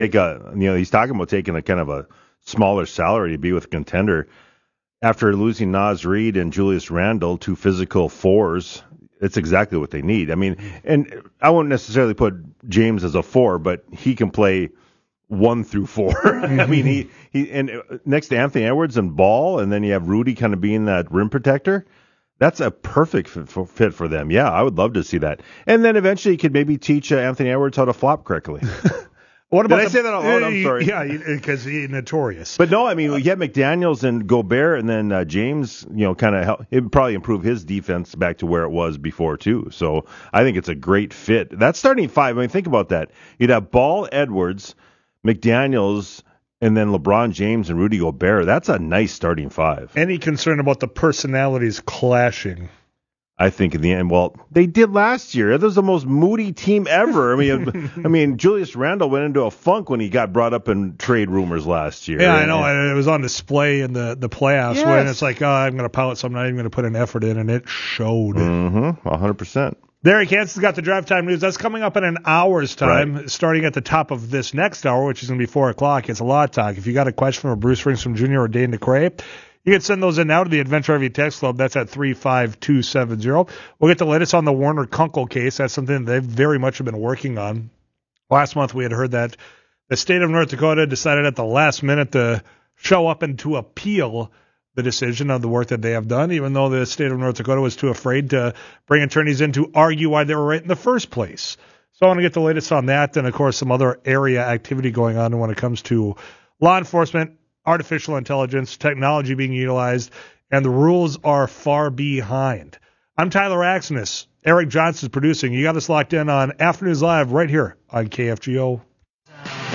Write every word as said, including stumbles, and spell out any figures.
take a, you know, he's talking about taking a kind of a smaller salary to be with a contender. After losing Naz Reid and Julius Randle, two physical fours, it's exactly what they need. I mean, and I won't necessarily put James as a four, but he can play one through four. I mean, he, he and next to Anthony Edwards and Ball, and then you have Rudy kind of being that rim protector. That's a perfect fit for, fit for them. Yeah, I would love to see that. And then eventually you could maybe teach uh, Anthony Edwards how to flop correctly. What about Did I the, say that out loud? I'm sorry. Yeah, because he's notorious. But no, I mean, we get McDaniels and Gobert, and then uh, James, you know, kind of help. It would probably improve his defense back to where it was before, too. So I think it's a great fit. That's starting five. I mean, think about that. You'd have Ball, Edwards, McDaniels, and then LeBron James and Rudy Gobert. That's a nice starting five. Any concern about the personalities clashing? I think in the end, well, they did last year. That was the most moody team ever. I mean, I mean, Julius Randle went into a funk when he got brought up in trade rumors last year. Yeah, I know. And it was on display in the, the playoffs Yes. when it's like, oh, I'm going to pout, so I'm not even going to put an effort in, and it showed. Mm-hmm, one hundred percent. There, Kansas got the drive time news. That's coming up in an hour's time, Right. starting at the top of this next hour, which is going to be four o'clock. It's a lot talk. If you got a question for Bruce Ringstrom Junior or Dane DeCray, you can send those in now to the Adventure R V Text Club. That's at three five two seven zero. We'll get the latest on the Warner Kunkel case. That's something they've very much been working on. Last month we had heard that the state of North Dakota decided at the last minute to show up and to appeal the decision of the work that they have done, even though the state of North Dakota was too afraid to bring attorneys in to argue why they were right in the first place. So I want to get the latest on that, and of course some other area activity going on when it comes to law enforcement, artificial intelligence, technology being utilized, and the rules are far behind. I'm Tyler Axness. Eric Johnson is producing. You got us locked in on Afternoons Live right here on K F G O.